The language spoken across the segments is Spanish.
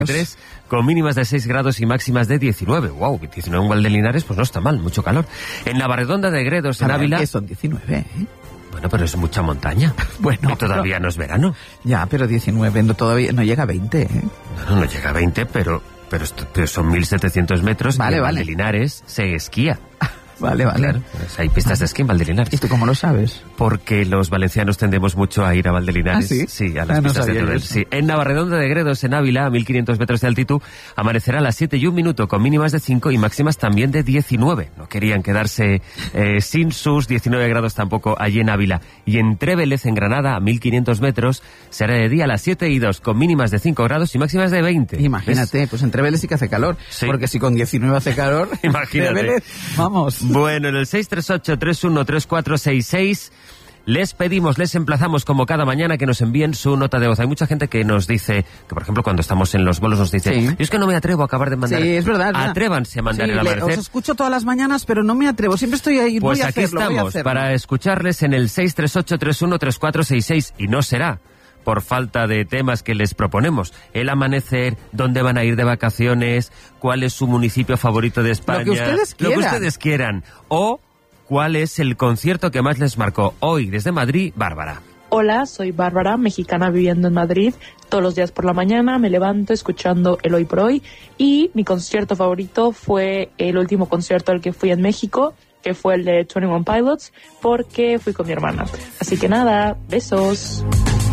3, con mínimas de 6 grados y máximas de 19. Wow, 19 en Valdelinares, pues no está mal, mucho calor. En Navarredonda de Gredos, en Ávila... que son 19, ¿eh? Bueno, pero es mucha montaña. Bueno, y todavía no es verano. Ya, pero 19 todavía no llega a 20, ¿eh? No llega a 20, pero son 1.700 metros. Vale, y en vale. Valdelinares se esquía. Vale. Claro, pues hay pistas de esquí en Valdelinares. ¿Y tú cómo lo sabes? Porque los valencianos tendemos mucho a ir a Valdelinares. ¿Ah, sí? Sí, a las no pistas de sabía Teruel. eso. Sí. En Navarredonda de Gredos, en Ávila, a 1.500 metros de altitud, amanecerá a las 7:01, con mínimas de 5 y máximas también de 19. No querían quedarse sin sus 19 grados tampoco allí en Ávila. Y en Trévelez, en Granada, a 1.500 metros, será de día a las 7:02, con mínimas de 5 grados y máximas de 20. Imagínate, ¿Ves? pues en Trévelez sí que hace calor. Sí. Porque si con 19 hace calor, Imagínate. Trévelez, vamos. Bueno, en el 638-313466 les pedimos, les emplazamos como cada mañana que nos envíen su nota de voz. Hay mucha gente que nos dice, que por ejemplo cuando estamos en los bolos nos dice, Sí. yo es que no me atrevo a acabar de mandar. Sí, es verdad. Atrévanse a mandar el amanecer. Os escucho todas las mañanas, pero no me atrevo. Siempre estoy ahí, Pues voy a aquí hacerlo, voy a estamos hacerlo. para escucharles en el 638-313466 y no será por falta de temas que les proponemos. El amanecer, dónde van a ir de vacaciones, cuál es su municipio favorito de España. Lo que ustedes quieran. Lo que ustedes quieran. O cuál es el concierto que más les marcó. Hoy, desde Madrid, Bárbara. Hola, soy Bárbara, mexicana viviendo en Madrid. Todos los días por la mañana me levanto escuchando el Hoy por Hoy y mi concierto favorito fue el último concierto al que fui en México, que fue el de 21 Pilots, porque fui con mi hermana. Así que nada, besos.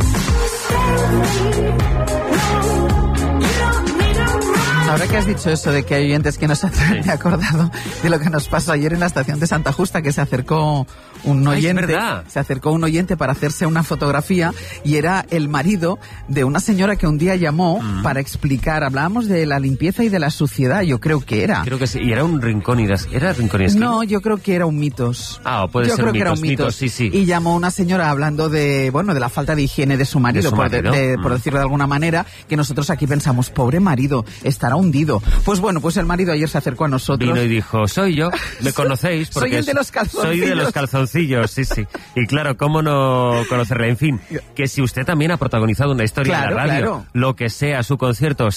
Ahora que has dicho eso de que hay oyentes que no se atreven, me he acordado de lo que nos pasó ayer en la estación de Santa Justa, que se acercó un oyente, para hacerse una fotografía y era el marido de una señora que un día llamó para explicar, hablábamos de la limpieza y de la suciedad, yo creo que era. Creo que sí, y era un rincón y esquina. No, yo creo que era un mitos. Ah, o puede yo ser creo que era un mitos, sí. Y llamó una señora hablando de la falta de higiene de su marido, por decirlo de alguna manera, que nosotros aquí pensamos, pobre marido, estará hundido. Pues bueno, pues el marido ayer se acercó a nosotros. Vino y dijo, soy yo, me conocéis. Porque soy el de los calzoncillos. Soy de los calzoncillos, sí. Y claro, ¿cómo no conocerle? En fin, que si usted también ha protagonizado una historia en la radio, lo que sea su concierto,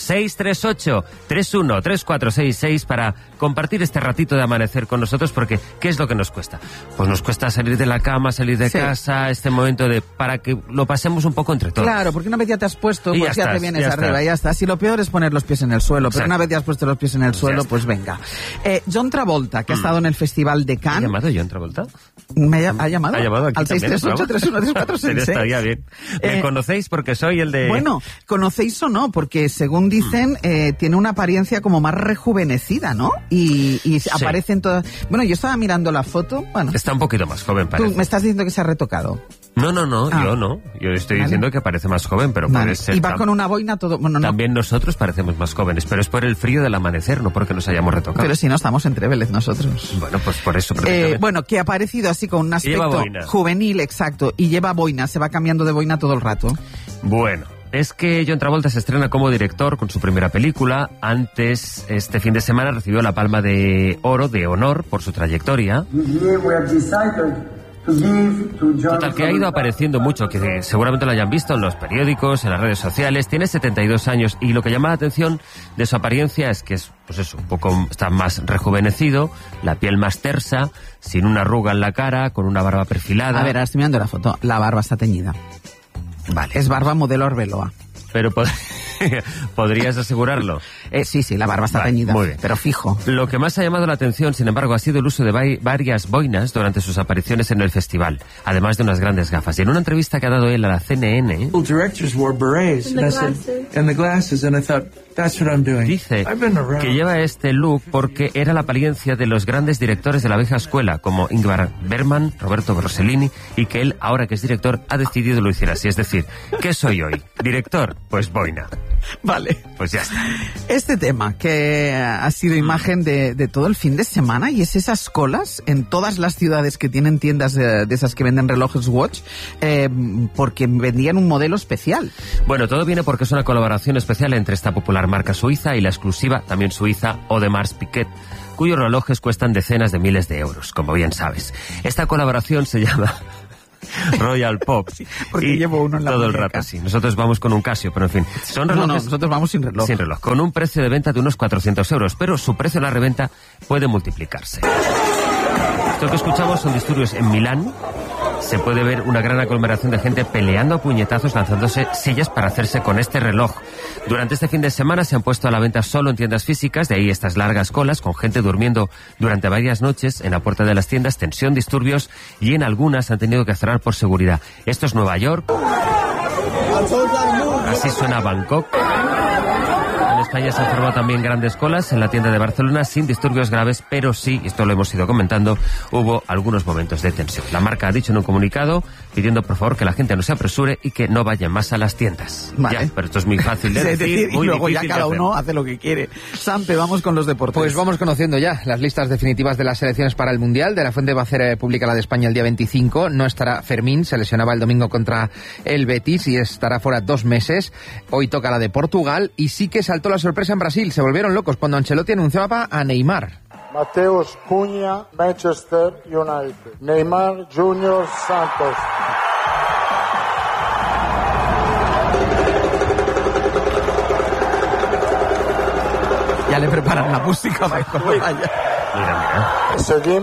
638-313466 para compartir este ratito de amanecer con nosotros, porque ¿qué es lo que nos cuesta? Pues nos cuesta salir de la cama, salir de casa, este momento para que lo pasemos un poco entre todos. Claro, porque una vez ya te has puesto, pues ya te vienes arriba, ya está. Si lo peor es poner los pies en el suelo, pero una vez ya has puesto los pies en el suelo, pues venga. John Travolta, que ha estado en el Festival de Cannes. ¿Ha llamado John Travolta? ¿Ha llamado? Ha llamado aquí al 638-313466. Estaría bien. ¿Me conocéis porque soy el de...? Bueno, conocéis o no, porque según dicen, tiene una apariencia como más rejuvenecida, ¿no? Y aparece en todas... Bueno, yo estaba mirando la foto, bueno... Está un poquito más joven, parece. Tú me estás diciendo que se ha retocado. No, yo no. Yo estoy diciendo que parece más joven, pero puede ser... Y va con una boina todo... Bueno, no. También nosotros parecemos más jóvenes, pero es por el frío del amanecer, no porque nos hayamos retocado. Pero si no, estamos en Trévelez nosotros. Bueno, pues por eso. Bueno, que ha aparecido así con un aspecto juvenil, exacto, y lleva boina, se va cambiando de boina todo el rato. Bueno, es que John Travolta se estrena como director con su primera película. Antes, este fin de semana, recibió la Palma de Oro de honor por su trayectoria. Total, que ha ido apareciendo mucho, que seguramente lo hayan visto en los periódicos, en las redes sociales. Tiene 72 años y lo que llama la atención de su apariencia es que es, pues eso, un poco, está más rejuvenecido, la piel más tersa, sin una arruga en la cara, con una barba perfilada. A ver, ahora estoy mirando la foto, la barba está teñida. Vale. Es barba modelo Arbeloa. Pero ¿podrías asegurarlo? Sí, la barba está teñida, muy bien, pero fijo. Lo que más ha llamado la atención, sin embargo, ha sido el uso de varias boinas durante sus apariciones en el festival, además de unas grandes gafas. Y en una entrevista que ha dado él a la CNN... Dice que lleva este look porque era la apariencia de los grandes directores de la vieja escuela, como Ingmar Bergman, Roberto Rossellini, y que él, ahora que es director, ha decidido lo hiciera así. Es decir, ¿qué soy hoy? ¿Director? Pues boina. Vale. Pues ya está. Este tema que ha sido imagen de todo el fin de semana, y es esas colas en todas las ciudades que tienen tiendas de esas que venden relojes Watch, porque vendían un modelo especial. Bueno, todo viene porque es una colaboración especial entre esta popular marca suiza y la exclusiva, también suiza, Audemars Piguet, cuyos relojes cuestan decenas de miles de euros, como bien sabes. Esta colaboración se llama Royal Pop. Sí, porque llevo uno en la todo muñeca. el rato, sí. Nosotros vamos con un Casio, pero en fin. Son relojes, no, nosotros vamos sin reloj. Sin reloj, con un precio de venta de unos 400 euros, pero su precio en la reventa puede multiplicarse. Esto que escuchamos son disturbios en Milán. Se puede ver una gran aglomeración de gente peleando a puñetazos, lanzándose sillas para hacerse con este reloj. Durante este fin de semana se han puesto a la venta solo en tiendas físicas, de ahí estas largas colas, con gente durmiendo durante varias noches en la puerta de las tiendas, tensión, disturbios, y en algunas han tenido que cerrar por seguridad. Esto es Nueva York. Así suena Bangkok. En España se han formado también grandes colas en la tienda de Barcelona sin disturbios graves, pero sí, esto lo hemos ido comentando, hubo algunos momentos de tensión. La marca ha dicho en un comunicado pidiendo por favor que la gente no se apresure y que no vaya más a las tiendas. Vale. Ya, pero esto es muy fácil de decir, muy y luego ya difícil cada de hacer. uno hace lo que quiere. Sampe, vamos con los deportes. Pues vamos conociendo ya las listas definitivas de las selecciones para el Mundial. De la Fuente va a hacer pública la de España el día 25. No estará Fermín, se lesionaba el domingo contra el Betis y estará fuera 2 meses. Hoy toca la de Portugal y sí que saltó la sorpresa en Brasil. Se volvieron locos cuando Ancelotti anunciaba a Neymar. Mateus Cunha, Manchester United. Neymar Junior Santos. Ya le preparan la música para cuando vaya. Mira.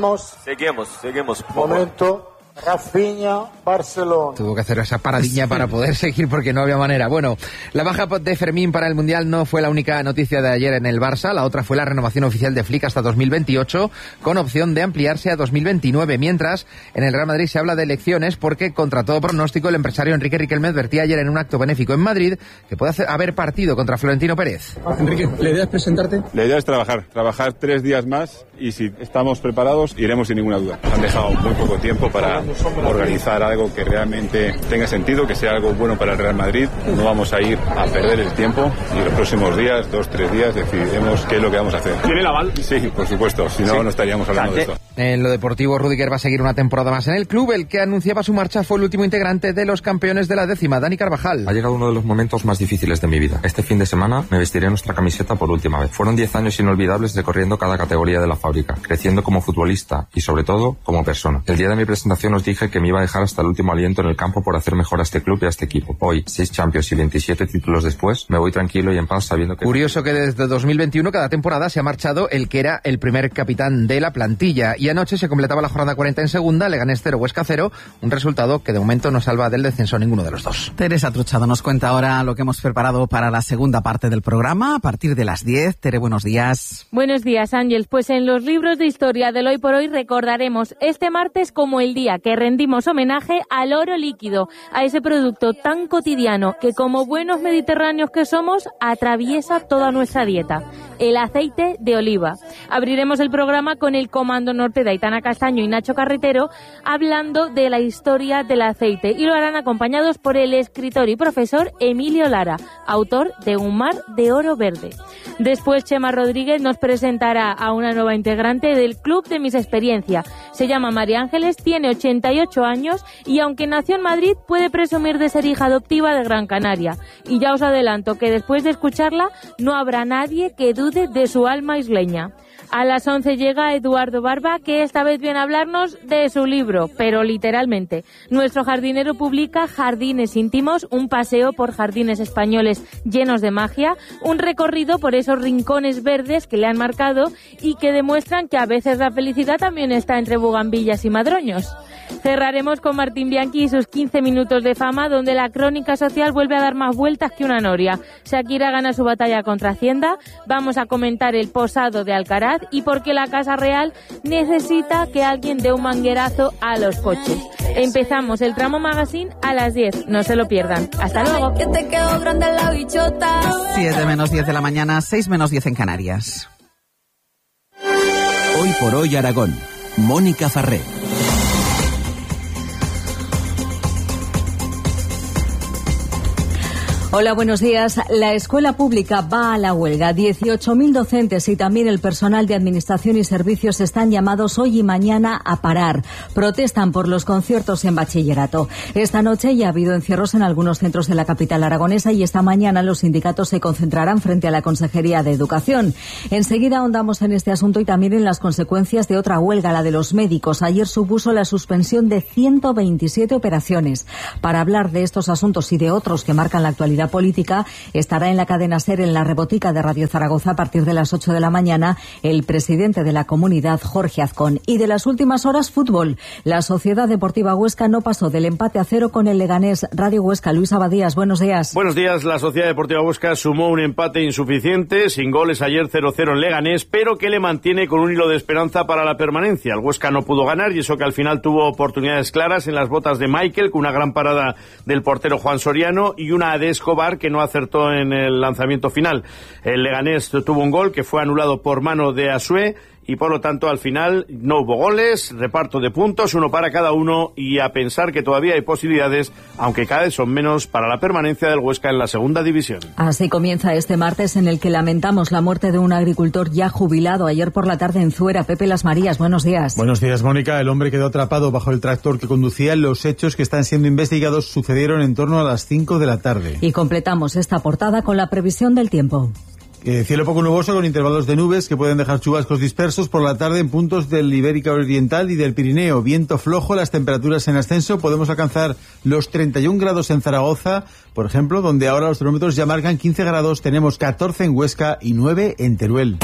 Seguimos. Momento. Rafinha, Barcelona. Tuvo que hacer esa paradilla para poder seguir porque no había manera. Bueno, la baja de Fermín para el Mundial no fue la única noticia de ayer en el Barça. La otra fue la renovación oficial de Flick hasta 2028 con opción de ampliarse a 2029. Mientras, en el Real Madrid se habla de elecciones porque, contra todo pronóstico, el empresario Enrique Riquelme advertía ayer en un acto benéfico en Madrid que puede haber partido contra Florentino Pérez. Enrique, ¿la idea es presentarte? La idea es trabajar 3 días más y si estamos preparados iremos sin ninguna duda. Nos han dejado muy poco tiempo para organizar algo que realmente tenga sentido, que sea algo bueno para el Real Madrid. No vamos a ir a perder el tiempo y los próximos días, 2-3 días, decidiremos qué es lo que vamos a hacer. ¿Tiene el aval? Sí, por supuesto, si no, no estaríamos hablando de esto. En lo deportivo, Rüdiger va a seguir una temporada más en el club. El que anunciaba su marcha fue el último integrante de los campeones de la 10ª, Dani Carvajal. Ha llegado uno de los momentos más difíciles de mi vida. Este fin de semana me vestiré nuestra camiseta por última vez. Fueron 10 años inolvidables recorriendo cada categoría de la fábrica, creciendo como futbolista y sobre todo como persona. El día de mi presentación os dije que me iba a dejar hasta el último aliento en el campo por hacer mejor a este club y a este equipo. Hoy, 6 Champions y 27 títulos después, me voy tranquilo y en paz sabiendo que... Curioso que desde 2021 cada temporada se ha marchado el que era el primer capitán de la plantilla y anoche se completaba la jornada 40 en segunda, Leganés 0, Huesca 0, un resultado que de momento no salva del descenso a ninguno de los dos. Teresa Truchado nos cuenta ahora lo que hemos preparado para la segunda parte del programa a partir de las 10. Tere, buenos días. Buenos días, Ángel. Pues en los libros de historia del Hoy por Hoy recordaremos este martes como el día que rendimos homenaje al oro líquido, a ese producto tan cotidiano que como buenos mediterráneos que somos atraviesa toda nuestra dieta, el aceite de oliva. Abriremos el programa con el Comando Norte de Aitana Castaño y Nacho Carretero hablando de la historia del aceite y lo harán acompañados por el escritor y profesor Emilio Lara, autor de Un mar de oro verde. Después Chema Rodríguez nos presentará a una nueva integrante del Club de Mis Experiencia. Se llama María Ángeles, tiene 88 años y aunque nació en Madrid puede presumir de ser hija adoptiva de Gran Canaria. Y ya os adelanto que después de escucharla no habrá nadie que dude de su alma isleña. A las 11 llega Eduardo Barba, que esta vez viene a hablarnos de su libro, pero literalmente. Nuestro jardinero publica Jardines íntimos, un paseo por jardines españoles llenos de magia, un recorrido por esos rincones verdes que le han marcado y que demuestran que a veces la felicidad también está entre bugambillas y madroños. Cerraremos con Martín Bianchi y sus 15 minutos de fama, donde la crónica social vuelve a dar más vueltas que una noria. Shakira gana su batalla contra Hacienda, vamos a comentar el posado de Alcaraz y por qué la Casa Real necesita que alguien dé un manguerazo a los coches. Empezamos el Tramo Magazine a las 10, no se lo pierdan. Hasta luego. 7 menos 10 de la mañana, 6 menos 10 en Canarias. Hoy por hoy Aragón. Mónica Farré. Hola, buenos días. La escuela pública va a la huelga. 18.000 docentes y también el personal de administración y servicios están llamados hoy y mañana a parar. Protestan por los conciertos en bachillerato. Esta noche ya ha habido encierros en algunos centros de la capital aragonesa y esta mañana los sindicatos se concentrarán frente a la Consejería de Educación. Enseguida ahondamos en este asunto y también en las consecuencias de otra huelga, la de los médicos. Ayer supuso la suspensión de 127 operaciones. Para hablar de estos asuntos y de otros que marcan la actualidad política, estará en la cadena SER en la Rebotica de Radio Zaragoza a partir de las 8 de la mañana el presidente de la comunidad, Jorge Azcón. Y de las últimas horas, fútbol. La Sociedad Deportiva Huesca no pasó del empate a 0 con el Leganés. Radio Huesca, Luis Abadías, buenos días. Buenos días. La Sociedad Deportiva Huesca sumó un empate insuficiente, sin goles ayer 0-0 en Leganés, pero que le mantiene con un hilo de esperanza para la permanencia. El Huesca no pudo ganar y eso que al final tuvo oportunidades claras en las botas de Michael, con una gran parada del portero Juan Soriano y una de Escobar que no acertó en el lanzamiento final. El Leganés tuvo un gol que fue anulado por mano de Asue y por lo tanto al final no hubo goles, reparto de puntos, uno para cada uno y a pensar que todavía hay posibilidades, aunque cada vez son menos, para la permanencia del Huesca en la segunda división. Así comienza este martes en el que lamentamos la muerte de un agricultor ya jubilado ayer por la tarde en Zuera. Pepe Las Marías, buenos días. Buenos días, Mónica. El hombre quedó atrapado bajo el tractor que conducía. Los hechos que están siendo investigados sucedieron en torno a las 5 de la tarde. Y completamos esta portada con la previsión del tiempo. Cielo poco nuboso con intervalos de nubes que pueden dejar chubascos dispersos por la tarde en puntos del Ibérica Oriental y del Pirineo. Viento flojo, las temperaturas en ascenso. Podemos alcanzar los 31 grados en Zaragoza, por ejemplo, donde ahora los termómetros ya marcan 15 grados. Tenemos 14 en Huesca y 9 en Teruel.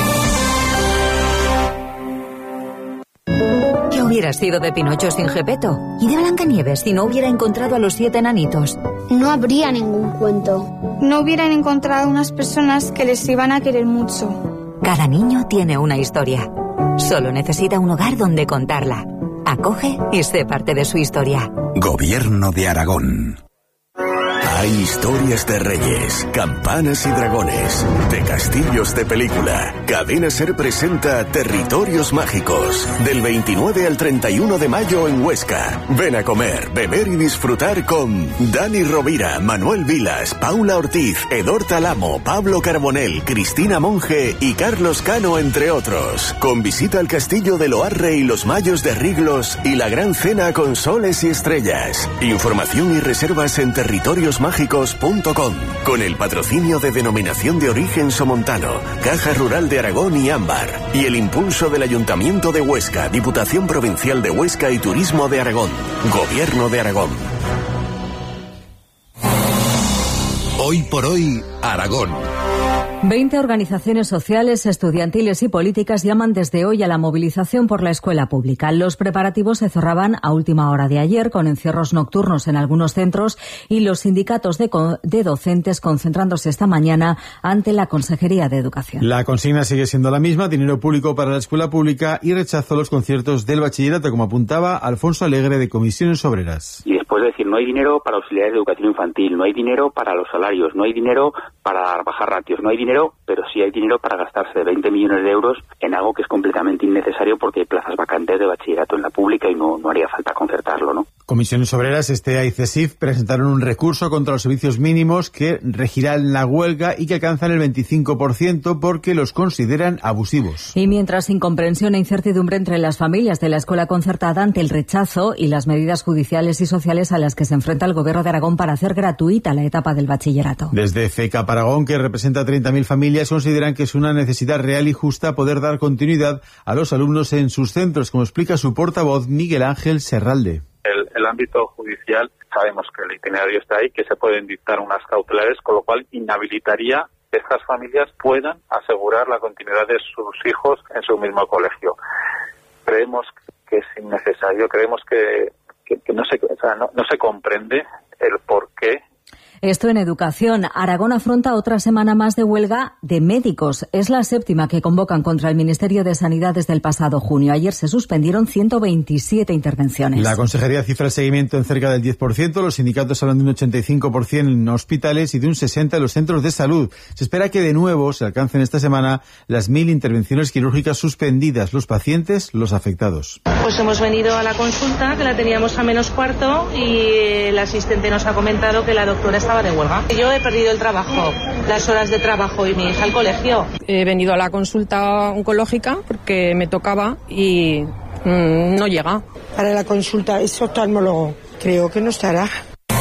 ¿Qué hubiera sido de Pinocho sin Gepetto? ¿Y de Blancanieves si no hubiera encontrado a los 7 enanitos? No habría ningún cuento. No hubieran encontrado unas personas que les iban a querer mucho. Cada niño tiene una historia. Solo necesita un hogar donde contarla. Acoge y sé parte de su historia. Gobierno de Aragón. Hay historias de reyes, campanas y dragones, de castillos de película. Cadena SER presenta Territorios Mágicos, del 29 al 31 de mayo en Huesca. Ven a comer, beber y disfrutar con Dani Rovira, Manuel Vilas, Paula Ortiz, Edor Talamo, Pablo Carbonell, Cristina Monge y Carlos Cano, entre otros. Con visita al castillo de Loarre y los Mayos de Riglos y la gran cena con soles y estrellas. Información y reservas en territoriosmágicos.com, con el patrocinio de Denominación de Origen Somontano, Caja Rural de Aragón y Ámbar, y el impulso del Ayuntamiento de Huesca, Diputación Provincial de Huesca y Turismo de Aragón, Gobierno de Aragón. Hoy por hoy, Aragón. 20 organizaciones sociales, estudiantiles y políticas llaman desde hoy a la movilización por la escuela pública. Los preparativos se cerraban a última hora de ayer con encierros nocturnos en algunos centros y los sindicatos de docentes concentrándose esta mañana ante la Consejería de Educación. La consigna sigue siendo la misma, dinero público para la escuela pública y rechazo a los conciertos del bachillerato, como apuntaba Alfonso Alegre de Comisiones Obreras. Y después decir, no hay dinero para auxiliares de educación infantil, no hay dinero para los salarios, no hay dinero para bajar ratios, no hay dinero, pero sí hay dinero para gastarse 20 millones de euros en algo que es completamente innecesario porque hay plazas vacantes de bachillerato en la pública y no haría falta concertarlo, ¿no? Comisiones Obreras, STEA y CESIF presentaron un recurso contra los servicios mínimos que regirán la huelga y que alcanzan el 25% porque los consideran abusivos. Y mientras incomprensión e incertidumbre entre las familias de la escuela concertada ante el rechazo y las medidas judiciales y sociales a las que se enfrenta el Gobierno de Aragón para hacer gratuita la etapa del bachillerato. Desde FECA Aragón, que representa a 30.000 familias, consideran que es una necesidad real y justa poder dar continuidad a los alumnos en sus centros, como explica su portavoz Miguel Ángel Serralde. El ámbito judicial, sabemos que el itinerario está ahí, que se pueden dictar unas cautelares, con lo cual inhabilitaría que estas familias puedan asegurar la continuidad de sus hijos en su mismo colegio. Creemos que es innecesario, creemos que no se comprende el porqué. Esto en educación. Aragón afronta otra semana más de huelga de médicos. Es la 7ª que convocan contra el Ministerio de Sanidad desde el pasado junio. Ayer se suspendieron 127 intervenciones. La Consejería cifra el seguimiento en cerca del 10%. Los sindicatos hablan de un 85% en hospitales y de un 60% en los centros de salud. Se espera que de nuevo se alcancen esta semana las 1.000 intervenciones quirúrgicas suspendidas. Los pacientes, los afectados. Pues hemos venido a la consulta, que la teníamos a -15, y el asistente nos ha comentado que la doctora está estaba de huelga. Yo he perdido el trabajo, las horas de trabajo y mi hija al colegio. He venido a la consulta oncológica porque me tocaba y no llega. Para la consulta es oftalmólogo, creo que no estará.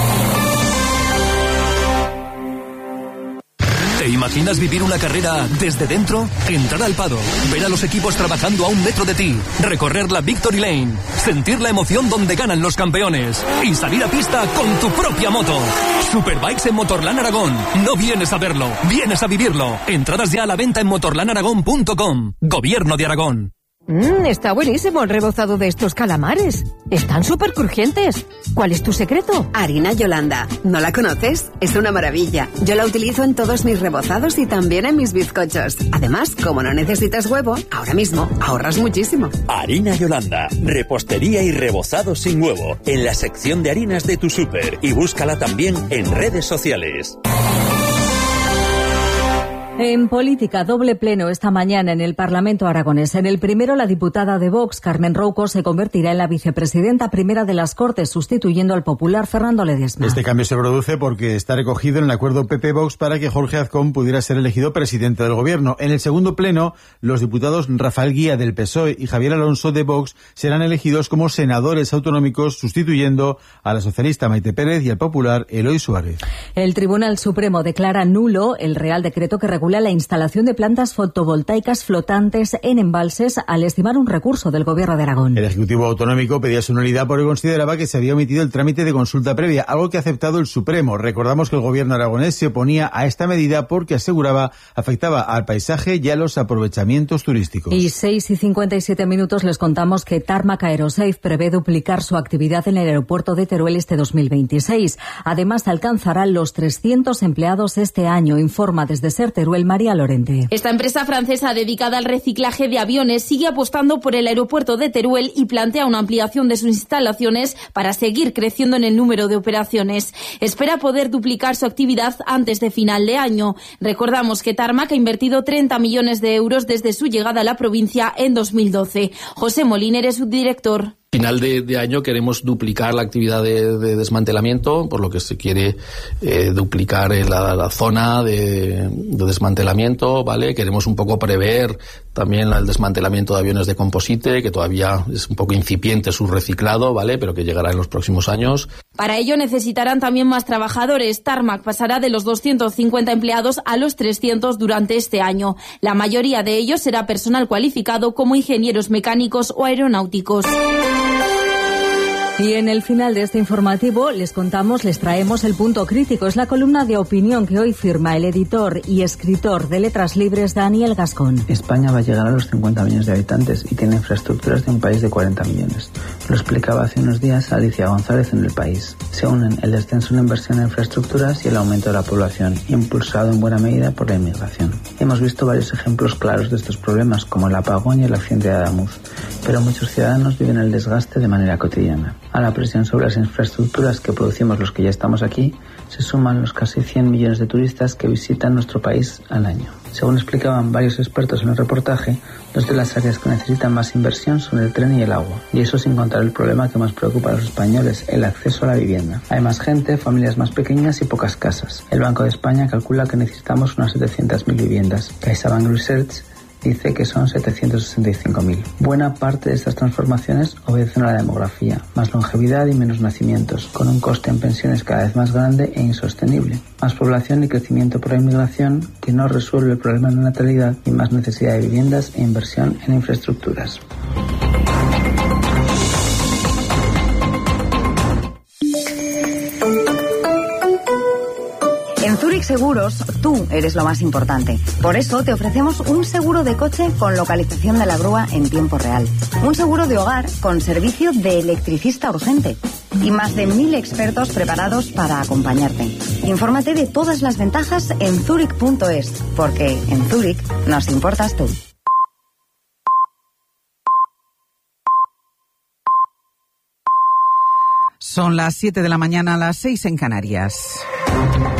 ¿Te imaginas vivir una carrera desde dentro? Entrar al paddock, ver a los equipos trabajando a 1 metro de ti, recorrer la Victory Lane, sentir la emoción donde ganan los campeones y salir a pista con tu propia moto. Superbikes en Motorland Aragón. No vienes a verlo, vienes a vivirlo. Entradas ya a la venta en motorlandaragón.com. Gobierno de Aragón. Está buenísimo el rebozado de estos calamares. Están súper crujientes. ¿Cuál es tu secreto? Harina Yolanda. ¿No la conoces? Es una maravilla. Yo la utilizo en todos mis rebozados y también en mis bizcochos. Además, como no necesitas huevo, ahora mismo ahorras muchísimo. Harina Yolanda. Repostería y rebozado sin huevo. En la sección de harinas de tu súper. Y búscala también en redes sociales. En política, doble pleno esta mañana en el Parlamento aragonés. En el primero, la diputada de Vox, Carmen Rouco, se convertirá en la vicepresidenta primera de las Cortes, sustituyendo al popular Fernando Ledesma. Este cambio se produce porque está recogido en el acuerdo PP-Vox para que Jorge Azcón pudiera ser elegido presidente del Gobierno. En el segundo pleno, los diputados Rafael Guía del PSOE y Javier Alonso de Vox serán elegidos como senadores autonómicos, sustituyendo a la socialista Maite Pérez y al popular Eloy Suárez. El Tribunal Supremo declara nulo el Real Decreto que regula la instalación de plantas fotovoltaicas flotantes en embalses al estimar un recurso del Gobierno de Aragón. El Ejecutivo Autonómico pedía su nulidad porque consideraba que se había omitido el trámite de consulta previa, algo que ha aceptado el Supremo. Recordamos que el Gobierno aragonés se oponía a esta medida porque aseguraba afectaba al paisaje y a los aprovechamientos turísticos. Y 6:57 les contamos que Tarmac Aerosafe prevé duplicar su actividad en el aeropuerto de Teruel este 2026. Además, alcanzará los 300 empleados este año, informa desde SER Teruel María Lorente. Esta empresa francesa dedicada al reciclaje de aviones sigue apostando por el aeropuerto de Teruel y plantea una ampliación de sus instalaciones para seguir creciendo en el número de operaciones. Espera poder duplicar su actividad antes de final de año. Recordamos que Tarmac ha invertido 30 millones de euros desde su llegada a la provincia en 2012. José Moliner es su director. Final de año queremos duplicar la actividad de desmantelamiento, por lo que se quiere duplicar la zona de desmantelamiento, ¿vale? Queremos un poco prever también el desmantelamiento de aviones de composite, que todavía es un poco incipiente su reciclado, ¿vale? Pero que llegará en los próximos años. Para ello necesitarán también más trabajadores. Tarmac pasará de los 250 empleados a los 300 durante este año. La mayoría de ellos será personal cualificado como ingenieros mecánicos o aeronáuticos. Y en el final de este informativo les traemos el punto crítico. Es la columna de opinión que hoy firma el editor y escritor de Letras Libres, Daniel Gascón. España va a llegar a los 50 millones de habitantes y tiene infraestructuras de un país de 40 millones. Lo explicaba hace unos días Alicia González en El País. Se unen el descenso en la inversión en infraestructuras y el aumento de la población, impulsado en buena medida por la inmigración. Hemos visto varios ejemplos claros de estos problemas, como el apagón y el accidente de Adamuz, pero muchos ciudadanos viven el desgaste de manera cotidiana. A la presión sobre las infraestructuras que producimos los que ya estamos aquí, se suman los casi 100 millones de turistas que visitan nuestro país al año. Según explicaban varios expertos en el reportaje, dos de las áreas que necesitan más inversión son el tren y el agua, y eso sin contar el problema que más preocupa a los españoles, el acceso a la vivienda. Hay más gente, familias más pequeñas y pocas casas. El Banco de España calcula que necesitamos unas 700.000 viviendas. CaixaBank Research dice que son 765.000. Buena parte de estas transformaciones obedecen a la demografía, más longevidad y menos nacimientos, con un coste en pensiones cada vez más grande e insostenible. Más población y crecimiento por la inmigración que no resuelve el problema de la natalidad y más necesidad de viviendas e inversión en infraestructuras. En Zurich Seguros, tú eres lo más importante. Por eso te ofrecemos un seguro de coche con localización de la grúa en tiempo real. Un seguro de hogar con servicio de electricista urgente. Y más de 1.000 expertos preparados para acompañarte. Infórmate de todas las ventajas en Zurich.es, porque en Zurich nos importas tú. Son las 7 de la mañana, las 6 en Canarias.